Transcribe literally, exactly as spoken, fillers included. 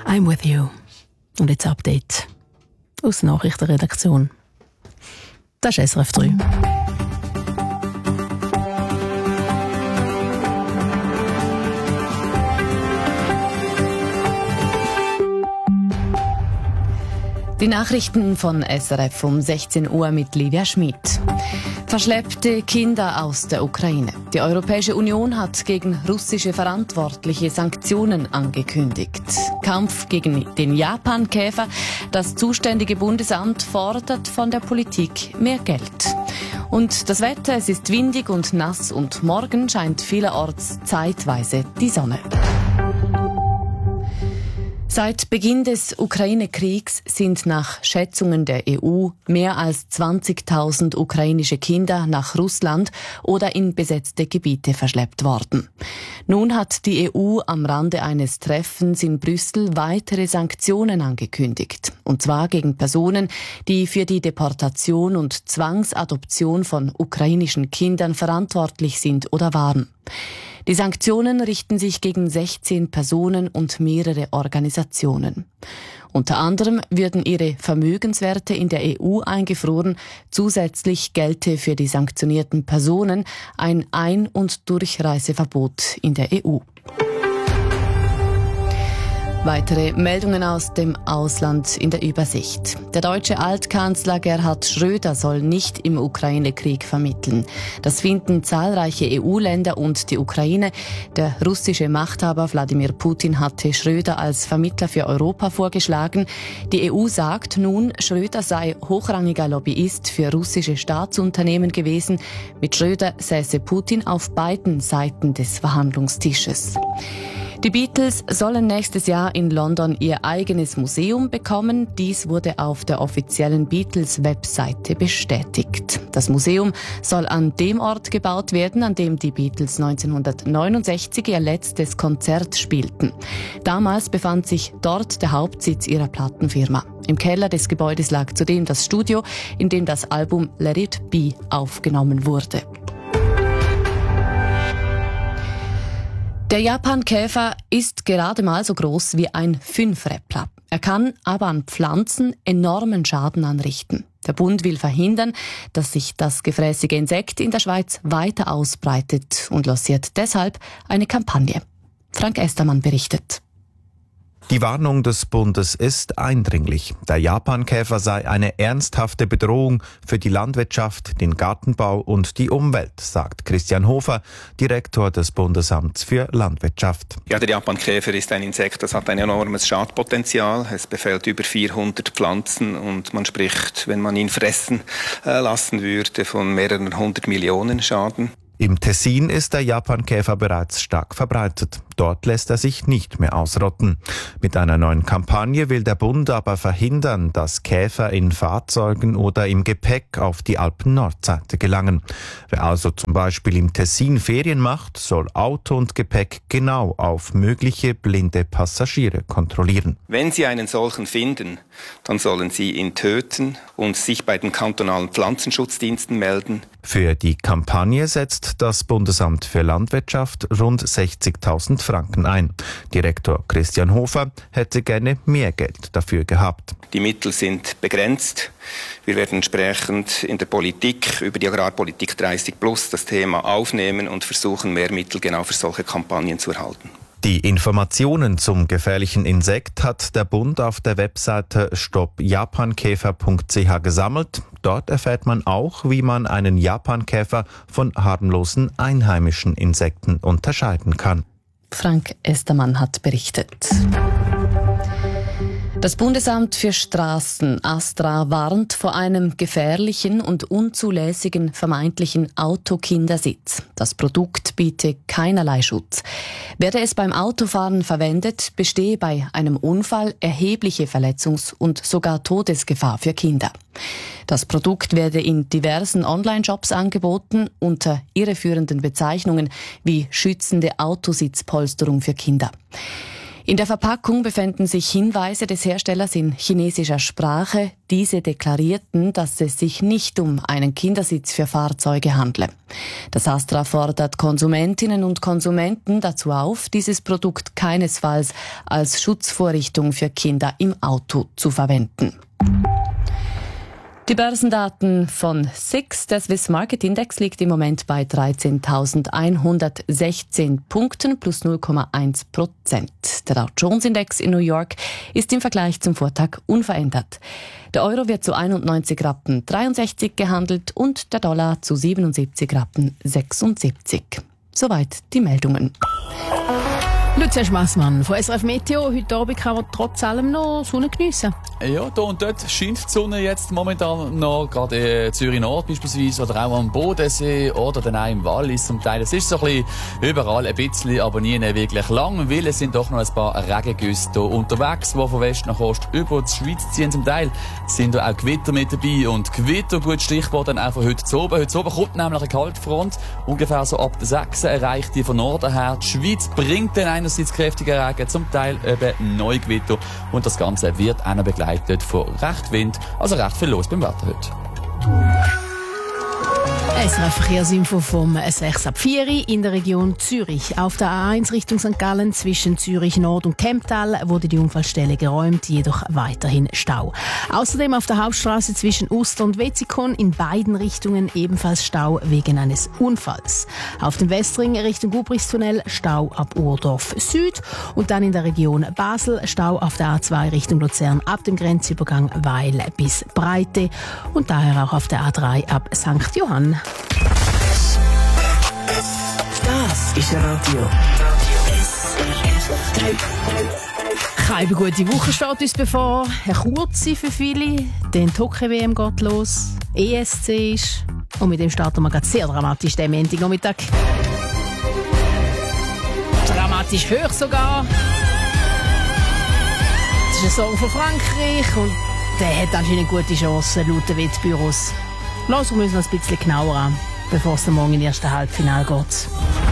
I'm with you. Und jetzt Update aus der Nachrichtenredaktion. Das ist S R F drei. Die Nachrichten von S R F um sechzehn Uhr mit Livia Schmid. Verschleppte Kinder aus der Ukraine. Die Europäische Union hat gegen russische Verantwortliche Sanktionen angekündigt. Kampf gegen den Japankäfer. Das zuständige Bundesamt fordert von der Politik mehr Geld. Und das Wetter, es ist windig und nass und morgen scheint vielerorts zeitweise die Sonne. Seit Beginn des Ukraine-Kriegs sind nach Schätzungen der E U mehr als zwanzigtausend ukrainische Kinder nach Russland oder in besetzte Gebiete verschleppt worden. Nun hat die E U am Rande eines Treffens in Brüssel weitere Sanktionen angekündigt. Und zwar gegen Personen, die für die Deportation und Zwangsadoption von ukrainischen Kindern verantwortlich sind oder waren. Die Sanktionen richten sich gegen sechzehn Personen und mehrere Organisationen. Unter anderem würden ihre Vermögenswerte in der E U eingefroren. Zusätzlich gelte für die sanktionierten Personen ein Ein- und Durchreiseverbot in der E U. Weitere Meldungen aus dem Ausland in der Übersicht. Der deutsche Altkanzler Gerhard Schröder soll nicht im Ukraine-Krieg vermitteln. Das finden zahlreiche E U-Länder und die Ukraine. Der russische Machthaber Wladimir Putin hatte Schröder als Vermittler für Europa vorgeschlagen. Die E U sagt nun, Schröder sei hochrangiger Lobbyist für russische Staatsunternehmen gewesen. Mit Schröder säße Putin auf beiden Seiten des Verhandlungstisches. Die Beatles sollen nächstes Jahr in London ihr eigenes Museum bekommen. Dies wurde auf der offiziellen Beatles-Webseite bestätigt. Das Museum soll an dem Ort gebaut werden, an dem die Beatles neunzehnhundertneunundsechzig ihr letztes Konzert spielten. Damals befand sich dort der Hauptsitz ihrer Plattenfirma. Im Keller des Gebäudes lag zudem das Studio, in dem das Album Let It Be aufgenommen wurde. Der Japankäfer ist gerade mal so groß wie ein Fünfräppler. Er kann aber an Pflanzen enormen Schaden anrichten. Der Bund will verhindern, dass sich das gefräßige Insekt in der Schweiz weiter ausbreitet und lanciert deshalb eine Kampagne. Frank Estermann berichtet. Die Warnung des Bundes ist eindringlich. Der Japankäfer sei eine ernsthafte Bedrohung für die Landwirtschaft, den Gartenbau und die Umwelt, sagt Christian Hofer, Direktor des Bundesamts für Landwirtschaft. Ja, der Japankäfer ist ein Insekt, das hat ein enormes Schadpotenzial. Es befällt über vierhundert Pflanzen und man spricht, wenn man ihn fressen lassen würde, von mehreren hundert Millionen Schaden. Im Tessin ist der Japankäfer bereits stark verbreitet. Dort lässt er sich nicht mehr ausrotten. Mit einer neuen Kampagne will der Bund aber verhindern, dass Käfer in Fahrzeugen oder im Gepäck auf die Alpen-Nordseite gelangen. Wer also zum Beispiel im Tessin Ferien macht, soll Auto und Gepäck genau auf mögliche blinde Passagiere kontrollieren. Wenn Sie einen solchen finden, dann sollen Sie ihn töten und sich bei den kantonalen Pflanzenschutzdiensten melden. Für die Kampagne setzt das Bundesamt für Landwirtschaft rund sechzigtausend Franken ein. Direktor Christian Hofer hätte gerne mehr Geld dafür gehabt. Die Mittel sind begrenzt. Wir werden entsprechend in der Politik über die Agrarpolitik dreißig plus das Thema aufnehmen und versuchen, mehr Mittel genau für solche Kampagnen zu erhalten. Die Informationen zum gefährlichen Insekt hat der Bund auf der Webseite stopp japankäfer punkt c h gesammelt. Dort erfährt man auch, wie man einen Japankäfer von harmlosen einheimischen Insekten unterscheiden kann. Frank Estermann hat berichtet. Das Bundesamt für Straßen, Astra, warnt vor einem gefährlichen und unzulässigen vermeintlichen Autokindersitz. Das Produkt biete keinerlei Schutz. Werde es beim Autofahren verwendet, bestehe bei einem Unfall erhebliche Verletzungs- und sogar Todesgefahr für Kinder. Das Produkt werde in diversen Online-Shops angeboten unter irreführenden Bezeichnungen wie schützende Autositzpolsterung für Kinder. In der Verpackung befänden sich Hinweise des Herstellers in chinesischer Sprache. Diese deklarierten, dass es sich nicht um einen Kindersitz für Fahrzeuge handle. Das AStRA fordert Konsumentinnen und Konsumenten dazu auf, dieses Produkt keinesfalls als Schutzvorrichtung für Kinder im Auto zu verwenden. Die Börsendaten von S I X, der Swiss Market Index, liegt im Moment bei dreizehntausendeinhundertsechzehn Punkten plus null Komma eins Prozent. Der Dow Jones Index in New York ist im Vergleich zum Vortag unverändert. Der Euro wird zu einundneunzig Rappen dreiundsechzig gehandelt und der Dollar zu siebenundsiebzig Rappen sechsundsiebzig. Soweit die Meldungen. Lucia Schmassmann von S R F Meteo. Heute Abend kann man trotz allem noch Sonne geniessen. Ja, da und dort scheint die Sonne jetzt momentan noch, gerade in Zürich Nord beispielsweise, oder auch am Bodensee oder dann auch im Wallis zum Teil. Es ist so ein bisschen überall ein bisschen, aber nie wirklich lang, weil es sind doch noch ein paar Regengüsse hier unterwegs, die von West nach Ost über die Schweiz ziehen. Zum Teil sind da auch Gewitter mit dabei und Gewitter, gut Stichwort dann auch von heute zu oben. Heute zu oben kommt nämlich eine Kaltfront, ungefähr so ab der sechs erreicht die von Norden her. Die Schweiz bringt dann einerseits kräftiger Regen, zum Teil eben Neugewitter und das Ganze wird auch noch begleitet von recht Wind, also recht viel los beim Wetter heute. S R F Verkehrsinfo vom sechs ab vier in der Region Zürich. Auf der A eins Richtung Sankt Gallen zwischen Zürich Nord und Kemptal wurde die Unfallstelle geräumt, jedoch weiterhin Stau. Außerdem auf der Hauptstraße zwischen Uster und Wetzikon in beiden Richtungen ebenfalls Stau wegen eines Unfalls. Auf dem Westring Richtung Gubrichstunnel Stau ab Urdorf Süd und dann in der Region Basel Stau auf der A zwei Richtung Luzern ab dem Grenzübergang Weil bis Breite und daher auch auf der A drei ab Sankt Johann. Das ist Radio. Keine gute Woche steht uns bevor. Eine kurze für viele. Dann die Hockey-W M geht los. E S C ist. Und mit dem starten wir gerade sehr dramatisch den Montagnachmittag. Dramatisch hoch sogar. Das ist ein Song von Frankreich und der hat anscheinend gute Chancen laut den Wettbüros. Lassen wir uns noch ein bisschen genauer an, bevor es dann morgen in das erste Halbfinale geht.